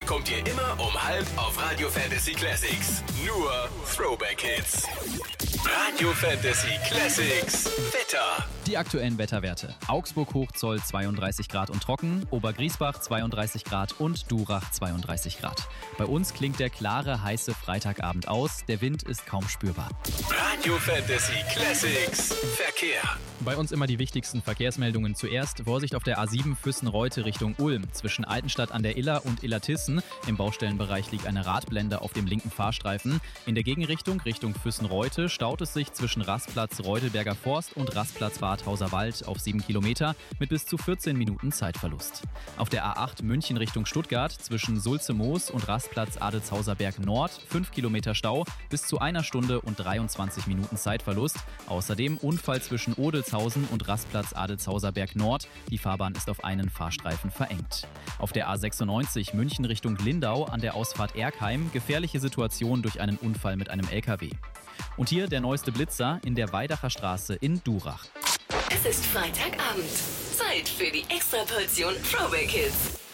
kommt ihr immer um 5 auf Radio Fantasy Classics. Nur Throwback Hits. Radio Fantasy Classics Wetter. Die aktuellen Wetterwerte. Augsburg Hochzoll 32 Grad und trocken, Obergriesbach 32 Grad und Durach 32 Grad. Bei uns klingt der klare, heiße Freitagabend aus, der Wind ist kaum spürbar. Radio Fantasy Classics Verkehr. Bei uns immer die wichtigsten Verkehrsmeldungen zuerst. Vorsicht auf der A7 Füssen-Reute Richtung Ulm. Zwischen Altenstadt an der Iller und Illertissen. Im Baustellenbereich liegt eine Radblende auf dem linken Fahrstreifen. In der Gegenrichtung Richtung Füssen-Reute staut es sich zwischen Rastplatz Reutelberger Forst und Rastplatz Badhauser Wald auf 7 Kilometer mit bis zu 14 Minuten Zeitverlust. Auf der A8 München Richtung Stuttgart zwischen Sulze-Moos und Rastplatz Adelshauser Berg Nord 5 Kilometer Stau, bis zu 1 Stunde und 23 Minuten Zeitverlust. Außerdem Unfall zwischen Odelshausen und Rastplatz Adelshauser Berg Nord. Die Fahrbahn ist auf einen Fahrstreifen verengt. Auf der A96 München Richtung Lindau an der Ausfahrt Erkheim gefährliche Situation durch einen Unfall mit einem LKW. Und hier der neueste Blitzer in der Weidacher Straße in Durach. Es ist Freitagabend. Zeit für die Extraportion Throwback Hits.